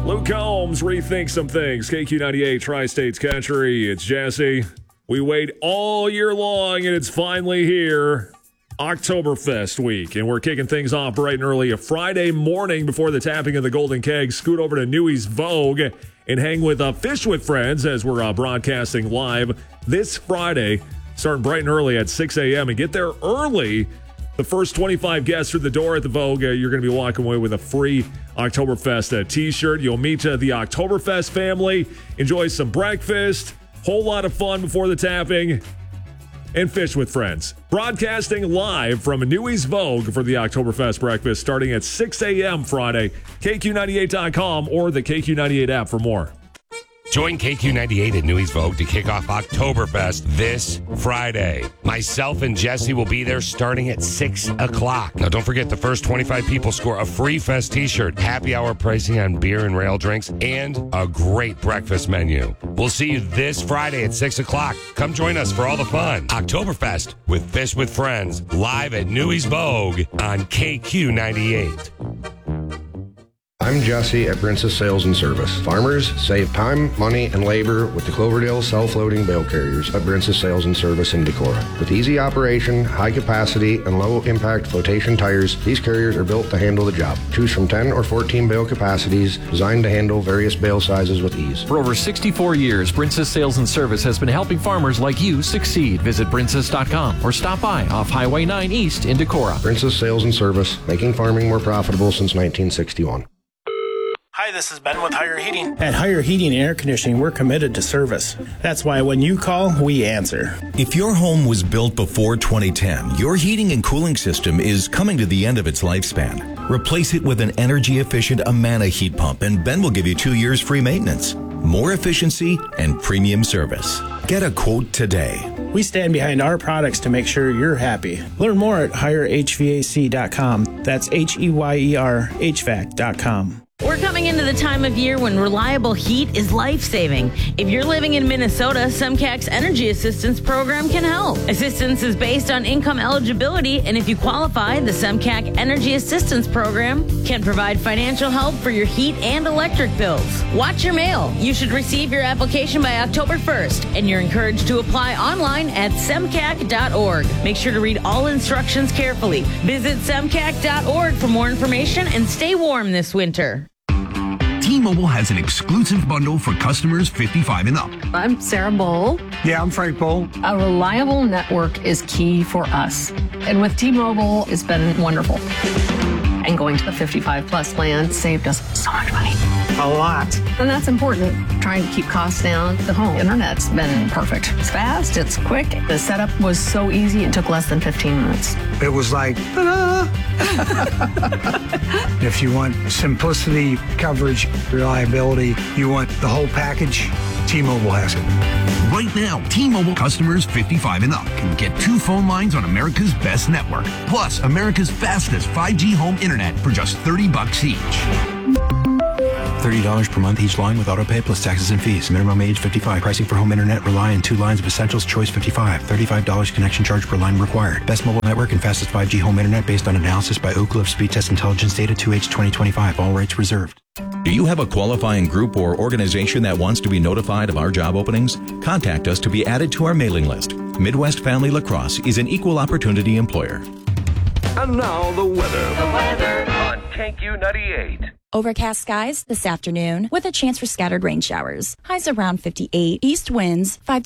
Luke Combs, Rethink Some Things. KQ98, Tri-States Country. It's Jesse. We wait all year long, and it's finally here. Oktoberfest week, and we're kicking things off bright and early a Friday morning before the tapping of the Golden Keg. Scoot over to Newey's Vogue and hang with Fish with Friends as we're broadcasting live this Friday, starting bright and early at 6 a.m. And get there early. The first 25 guests through the door at the Vogue, you're going to be walking away with a free Oktoberfest t-shirt. You'll meet the Oktoberfest family, enjoy some breakfast, whole lot of fun before the tapping, and Fish with Friends. Broadcasting live from Newey's Vogue for the Oktoberfest breakfast starting at 6 a.m. Friday. KQ98.com or the KQ98 app for more. Join KQ98 at Newey's Vogue to kick off Oktoberfest this Friday. Myself and Jesse will be there starting at 6 o'clock. Now, don't forget, the first 25 people score a free Fest t-shirt, happy hour pricing on beer and rail drinks, and a great breakfast menu. We'll see you this Friday at 6 o'clock. Come join us for all the fun. Oktoberfest with Fish with Friends, live at Newey's Vogue on KQ98. I'm Jesse at Princess Sales and Service. Farmers save time, money, and labor with the Cloverdale self-loading bale carriers at Princess Sales and Service in Decorah. With easy operation, high capacity, and low-impact flotation tires, these carriers are built to handle the job. Choose from 10 or 14 bale capacities designed to handle various bale sizes with ease. For over 64 years, Princess Sales and Service has been helping farmers like you succeed. Visit princess.com or stop by off Highway 9 East in Decorah. Princess Sales and Service, making farming more profitable since 1961. Hi, this is Ben with Higher Heating. At Higher Heating and Air Conditioning, we're committed to service. That's why when you call, we answer. If your home was built before 2010, your heating and cooling system is coming to the end of its lifespan. Replace it with an energy-efficient Amana heat pump, and Ben will give you 2 years free maintenance, more efficiency, and premium service. Get a quote today. We stand behind our products to make sure you're happy. Learn more at HireHVAC.com. That's HEYER HVAC.com. We're coming into the time of year when reliable heat is life-saving. If you're living in Minnesota, SEMCAC's Energy Assistance Program can help. Assistance is based on income eligibility, and if you qualify, the SEMCAC Energy Assistance Program can provide financial help for your heat and electric bills. Watch your mail. You should receive your application by October 1st, and you're encouraged to apply online at semcac.org. Make sure to read all instructions carefully. Visit semcac.org for more information and stay warm this winter. T-Mobile has an exclusive bundle for customers 55 and up. I'm Sarah Bowl. Yeah, I'm Frank Bowl. A reliable network is key for us. And with T-Mobile, it's been wonderful. And going to the 55 plus plan saved us so much money. A lot. And that's important. Trying to keep costs down. The home internet's been perfect. It's fast, it's quick. The setup was so easy, it took less than 15 minutes. It was like, ta-da! If you want simplicity, coverage, reliability, you want the whole package, T-Mobile has it. Right now, T-Mobile customers 55 and up can get 2 phone lines on America's best network, plus America's fastest 5G home internet for just $30 each. $30 per month each line with autopay plus taxes and fees. Minimum age 55. Pricing for home internet rely on 2 lines of Essentials Choice 55. $35 connection charge per line required. Best mobile network and fastest 5G home internet based on analysis by Oak Cliff Speed Test Intelligence data 2H 2025. All rights reserved. Do you have a qualifying group or organization that wants to be notified of our job openings? Contact us to be added to our mailing list. Midwest Family Lacrosse is an equal opportunity employer. And now the weather. On KQ98. Overcast skies this afternoon with a chance for scattered rain showers. Highs around 58. East winds 5 to